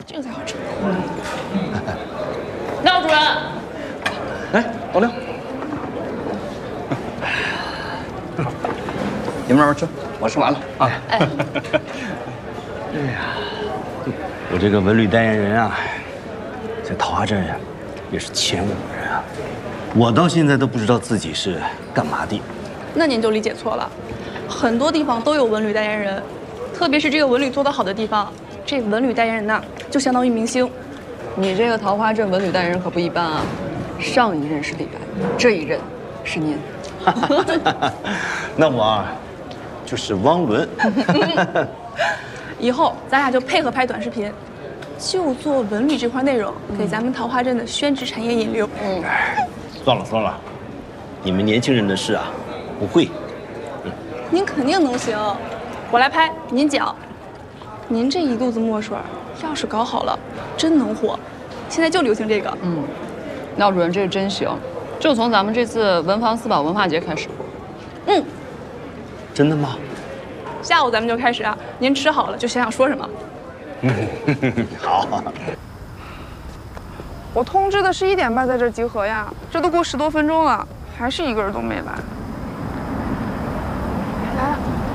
这个才好吃。廖主任， 哎，老廖，你们慢慢吃，我吃完了啊。哎呀，我这个文旅代言人啊，在桃花镇呀，也是前无人啊。我到现在都不知道自己是干嘛的。 那您就理解错了，很多地方都有文旅代言人，特别是这个文旅做得好的地方，这文旅代言人呢，就相当于明星。 你这个桃花镇文旅代言人可不一般啊，上一任是李白，这一任是您。 那我啊，就是汪伦。 以后咱俩就配合拍短视频，就做文旅这块内容，给咱们桃花镇的宣纸产业引流。 算了，你们年轻人的事啊，不会。 您肯定能行，我来拍，您讲。您这一肚子墨水，要是搞好了，真能火。现在就流行这个。 廖主任这个真行，就从咱们这次文房四宝文化节开始。 真的吗？ 下午咱们就开始啊，您吃好了就想说什么。 好。 我通知的是1点半在这儿集合呀，这都过10多分钟了，还是一个人都没来。